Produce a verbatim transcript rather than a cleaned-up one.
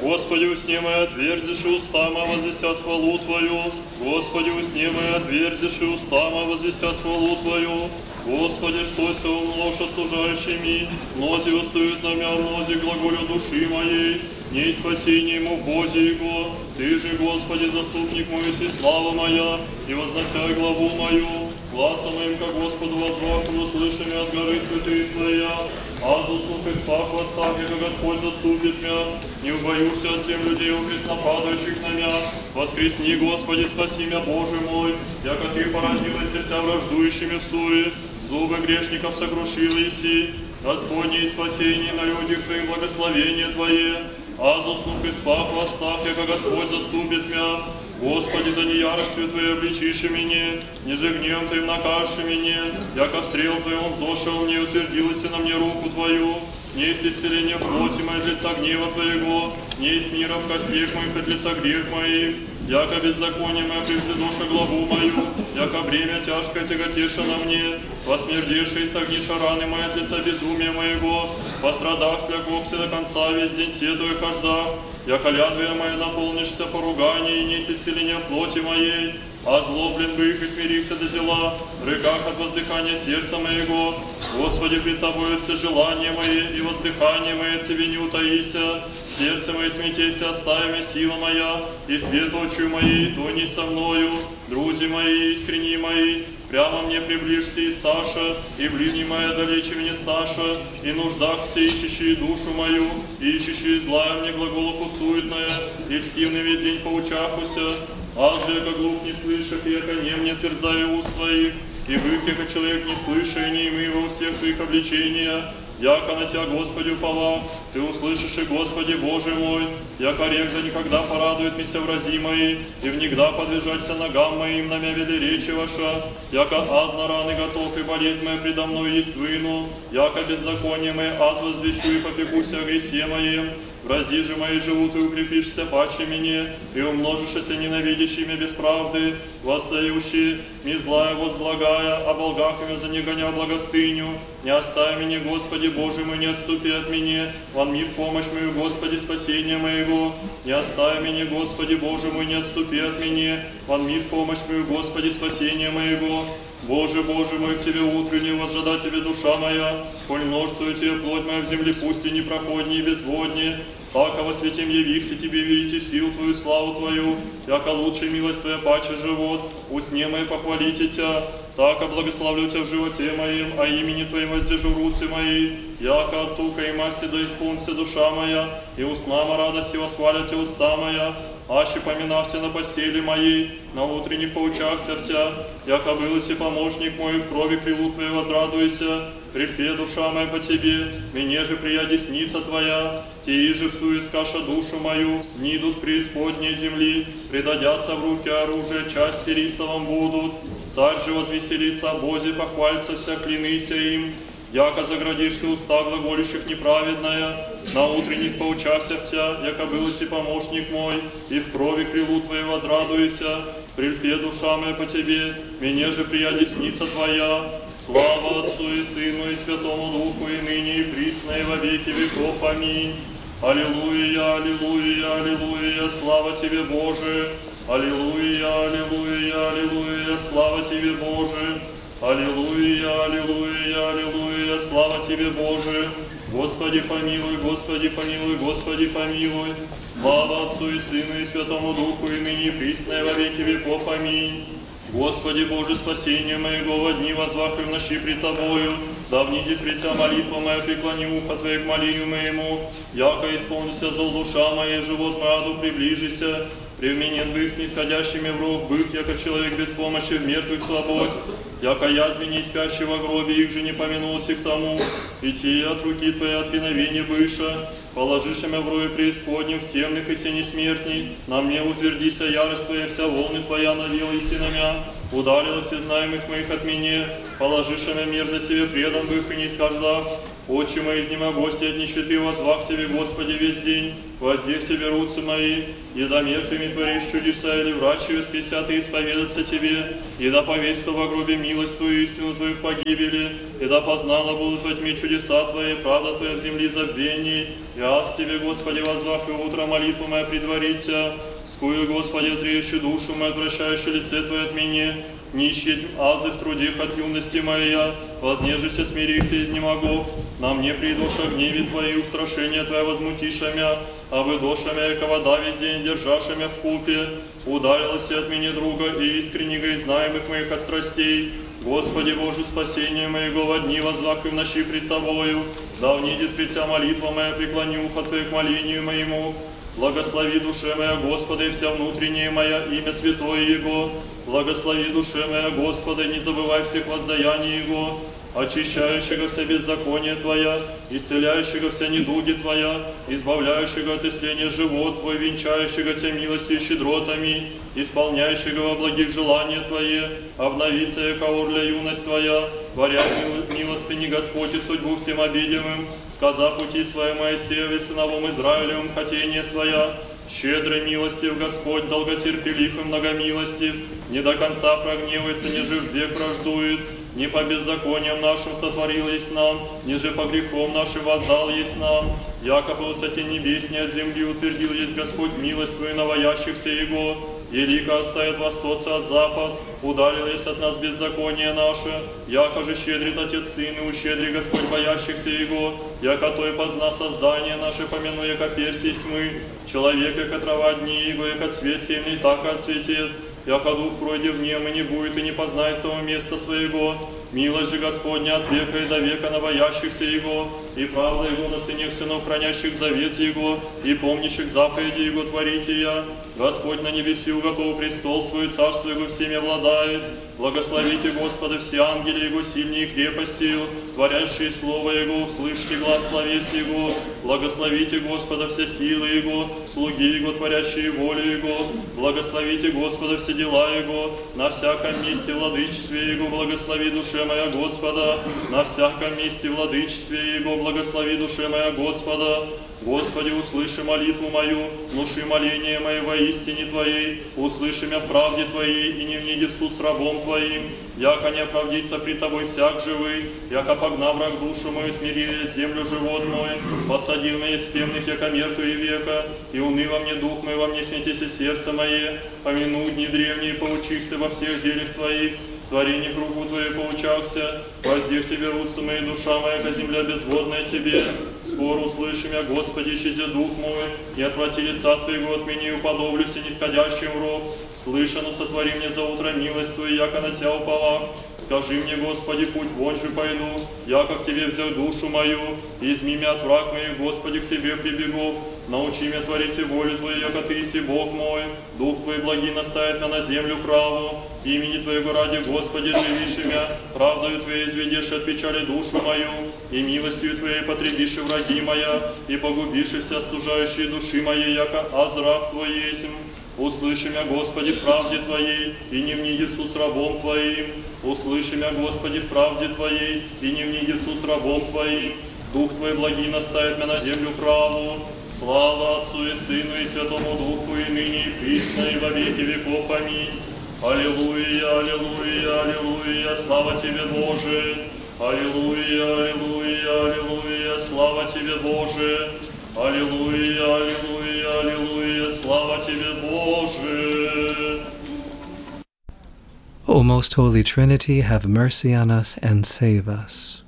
Господи, усни мои, отверзишь уста мои, возвестят хвалу Твою. Господи, усни мои, отверзишь уста мои, возвестят хвалу Твою. Господи, что се умножь остужающими, мнози устают на меня, мнози глаголю души моей, не спасение ему Бозе Его. Ты же, Господи, заступник мой, и слава моя, и возносяй главу мою. Гласом моим, как Господу воззвахну, услыши меня от горы святые своя. Азу слух испах восстав, как Господь заступит меня. Не убоюсь от тем людей, упресно падающих на меня. Воскресни, Господи, спаси меня, Боже мой, яко Ты поразилась вся враждующими в суе. Зубы грешников сокрушил Иси. Господне и спасение на людях Твоих, благословение Твое. Азу слух испах восстав, яко Господь заступит меня. Господи, да не яростью Твоей обличишь меня, ниже гневом Твоим накажешь меня, яко стрел Твоим взошел мне, утвердилась на мне руку Твою. Не есть исцеление плоти моей от лица гнева Твоего, не есть мира в костях моих от лица грех моих. Яко беззаконие мое превзидоша главу мою, яко бремя тяжкое тяготеша на мне, посмердеши и согниша раны мои от лица безумия моего, пострадах слягохся до конца весь день седую хожда, яко лядвия моя наполнишься поругание и несть исцеления плоти моей, озлоблен бы их и смирихся до дела, в рыках от воздыхания сердца моего. Господи, пред Тобою все желания мои и воздыхание мое от Тебе не утаися. Сердце мое смятейся, остави меня, сила моя, и свет очью моей, то не со мною. Друзья мои, искренние мои, прямо мне приближься и сташа, и ближний моя далече мне сташа, и нуждах все ищущие душу мою, и ищущие злая мне глаголуху суетная, и льстивный весь день поучахуся. Аз же, яко глух не слышах, и яко нем не терзаю уст своих, и бык, яко человек не слыша, и не имея во всех своих обличения. Яко на Тебя, Господи, упова, Ты услышишь, и Господи, Боже мой, яко рех да никогда порадует меня врази мои, и внегда подвижаться ногам моим, на мя вели речи ваша, яко аз на раны готов, и болезнь моя предо мной есть выну, яко беззаконие мое аз возвещу, и попекуся о гресе моем. Врази же мои живут, и укрепишься паче мне, и умножишься ненавидящими без правды, восстающие, ми злая возблагая, о болгах ими за негоня благостыню. Не оставь меня, Господи, Боже мой, не отступи от меня, вон ми в помощь мою, Господи, спасения моего. Не оставь меня, Господи, Боже мой, не отступи от меня, вон ми в помощь мою, Господи, спасения моего. Боже, Боже мой, к Тебе утренне возжада Тебе душа моя, коль множествую Тебе плоть моя в земле, пусть и непроходнее и безводнее. Тако во святем явихся Тебе видите силу Твою, славу Твою, яко лучшая милость Твоя паче живот, усне мои похвалите Тебя. Тако благословлю Тебя в животе моем, а имени Твоим воздержу руцы мои, яко от тука и масти да исполнится душа моя, и устнама радости восхвалят Тебя уста моя. Аще поминав Тебя на постели моей, на утренних поучах сердца, яко был и помощник мой, в крови крилу Твоей возрадуйся. Припе душа моя по Тебе, мне же прия десница Твоя, Те же всует скаша душу мою, не идут преисподней земли, предадятся в руки оружия, части рисовом будут. Царь же возвеселится о Бозе, похвалится вся, клянися им. Яко заградишься уста глаголющих неправедная, на утренних поучахся в Тебя, яко был и помощник мой, и в крови крилу Твоей возрадуйся. Прильпе душа моя по Тебе, мне же прия десница Твоя. Слава Отцу и Сыну и Святому Духу, и ныне и присно, и во веки веков. Аминь. Аллилуйя, аллилуйя, аллилуйя, слава Тебе, Боже. Аллилуйя, аллилуйя, аллилуйя, слава Тебе, Боже. Аллилуйя, аллилуйя, аллилуйя, слава Тебе, Боже. Господи помилуй, Господи помилуй, Господи помилуй. Слава Отцу и Сыну и Святому Духу, и ныне и присно, и во веки веков. Аминь. Господи Боже, спасение моего, во дни возвахаю в ночи пред Тобою, да внидит пред Тебя молитва моя, преклони ухо Твое к молению моему, яко исполнится зол душа моя, живот мой аду приближися, привменен бык снисходящими в рог, бык, яко человек без помощи в мертвых свобод, яко язвени спящий во гробе, их же не помянулся к тому, и те от руки Твоей от пиновения быша, положишь меня в рое преисподнем, в темных и сени смертней, на мне утвердися ярость Твоя, вся волны Твоя навела и синамя, удалилась из знаемых моих от меня, положишь меня мерзо себе предан бых и не скаждав, Отче мои, изнемогости от нищеты, возвах Тебе, Господи, весь день, воздех Тебе руцы мои, и за мерками творишь чудеса, или врачи воскресят и исповедаться Тебе, и да повесть во гробе милость Твою, истину Твою в погибели, и да познала будут во тьме чудеса Твои, правда Твоя в земле забвений, и аз к Тебе, Господи, возвах, и утро молитву моя предварится, скую, Господи, отреющую душу мою, отвращающую лице Твое от меня, нищий азы в труде от юности моя, вознежися, смирися, изнемогу, на мне придоша гневе Твои, устрашения Твоя возмутишамя, а вы дошамя, яко вода весь день держашамя в купе, ударилась от меня друга и искреннего и знаемых моих от страстей. Господи Боже, спасение моего во дни возвах и в ночи пред Тобою, да внидит пред Тя молитва моя, преклони ухо Твое к молению моему. Благослови душе моя Господа и вся внутренняя моя, имя святое Его. Благослови душе моя Господа, не забывай всех воздаяний Его, очищающего вся беззаконие Твоя, исцеляющего вся недуги Твоя, избавляющего от исления живот Твой, венчающего Тя милостью и щедротами, исполняющего во благих желания Твои, обновится яко орля юность Твоя, творя милостыни Господь и судьбу всем обидимым, сказа пути своя Моисею и сыновом Израилевым хотение своя. Щедрый милостив Господь, долготерпелив и многомилостив, не до конца прогневается, ниже век враждует, не по беззакониям нашим сотворил есть нам, ниже по грехом нашим воздал есть нам. Яко по высоте небесней от земли утвердил есть Господь милость свою навоящихся Его, елико отстоит востоца от запад, удалил есть от нас беззаконие наше, яко же щедрит Отец Сын и ущедри Господь боящихся Его, яко то и позна создание наше, помяну, яко персий мы, человек, яко трава дни Его, яко цвет семный, так и отцветет. Яко дух пройде в нем и не будет, и не познает того места своего. Милость же Господня от века и до века на боящихся Его, и правда Его на сынах сынов, хранящих завет Его, и помнящих заповеди Его творите я. Господь на небеси уготов престол свой, царство Его всеми обладает. Благословите Господа все ангели Его сильнее крепостью, творящие Слово Его, услышьте глас словес Его. Благословите Господа все силы Его, слуги Его, творящие волю Его. Благословите Господа все дела Его, на всяком месте владычестве Его. Благослови душе моя Господа, на всяком месте владычестве Его. Благослови душе моя Господа. Господи, услыши молитву мою, внуши моление мое во истине Твоей, услыши меня в правде Твоей, и не внидит суд с рабом Твоим, яко не оправдится при Тобой всяк живый, яко погнав враг душу мою, смирили землю живот мой, посадил меня из темных, яко мертву и века, и уны во мне дух мой, во мне смятися сердце мое, помяну дни древние, поучихся во всех делях Твоих, творение кругу Твоей поучахся, воздев Тебе руцы мои, душа моя, ко земля безводная Тебе. Скоро услышим я, Господи, исчези дух мой, и отврати лица Твоего от меня, и уподоблюсь и нисходящим в ров. Слышано, сотвори мне за утро милость Твою, яко на Тя упала. Скажи мне, Господи, путь вон же пойду, яко к Тебе взял душу мою, и изми меня от враг моих, Господи, к Тебе прибегу. Научи меня творить и волю Твою, яко Ты иси Бог мой. Дух Твой благи наставит меня на землю праву. Имени Твоего ради, Господи, живишь меня. Правдою Твоей изведешь от печали душу мою, и милостью Твоей потребишь враги моя, и погубишь вся стужающие души моей, яко азраб Твой есмь. Услыши меня, Господи, в правде Твоей, и не внидит суд с рабом Твоим. Услыши меня, Господи, в правде Твоей, и не внидит суд с рабом Твоим. Дух Твой благи наставит меня на землю праву. Слава Отцу и Сыну и Святому Духу, и ныне, и присно, и во веки веков. Аминь. Аллилуйя, аллилуйя, аллилуйя, слава Тебе, Боже. Аллилуйя, аллилуйя, аллилуйя, слава Тебе, Боже. Аллилуйя, аллилуйя, аллилуйя, слава Тебе, Боже. O most holy Trinity, have mercy on us and save us.